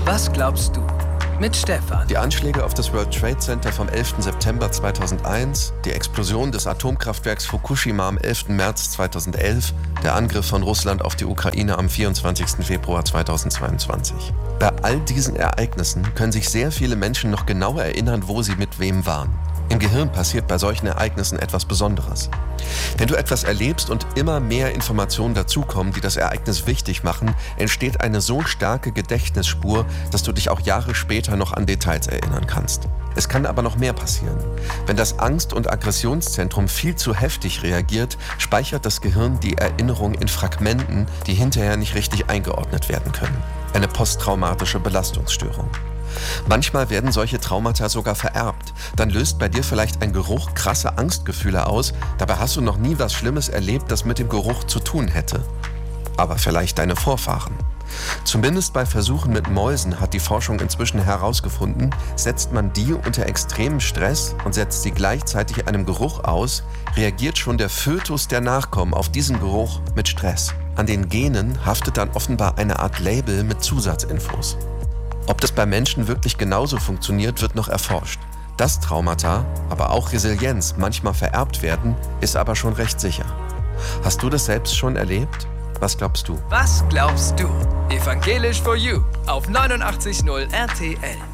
Was glaubst du? Mit Stefan. Die Anschläge auf das World Trade Center vom 11. September 2001, die Explosion des Atomkraftwerks Fukushima am 11. März 2011, der Angriff von Russland auf die Ukraine am 24. Februar 2022. Bei all diesen Ereignissen können sich sehr viele Menschen noch genau erinnern, wo sie mit wem waren. Im Gehirn passiert bei solchen Ereignissen etwas Besonderes. Wenn du etwas erlebst und immer mehr Informationen dazukommen, die das Ereignis wichtig machen, entsteht eine so starke Gedächtnisspur, dass du dich auch Jahre später noch an Details erinnern kannst. Es kann aber noch mehr passieren. Wenn das Angst- und Aggressionszentrum viel zu heftig reagiert, speichert das Gehirn die Erinnerung in Fragmenten, die hinterher nicht richtig eingeordnet werden können. Eine posttraumatische Belastungsstörung. Manchmal werden solche Traumata sogar vererbt. Dann löst bei dir vielleicht ein Geruch krasse Angstgefühle aus. Dabei hast du noch nie was Schlimmes erlebt, das mit dem Geruch zu tun hätte. Aber vielleicht deine Vorfahren. Zumindest bei Versuchen mit Mäusen hat die Forschung inzwischen herausgefunden, setzt man die unter extremem Stress und setzt sie gleichzeitig einem Geruch aus, reagiert schon der Fötus der Nachkommen auf diesen Geruch mit Stress. An den Genen haftet dann offenbar eine Art Label mit Zusatzinfos. Ob das bei Menschen wirklich genauso funktioniert, wird noch erforscht. Dass Traumata, aber auch Resilienz manchmal vererbt werden, ist aber schon recht sicher. Hast du das selbst schon erlebt? Was glaubst du? Was glaubst du? Evangelisch for You auf 89.0 RTL.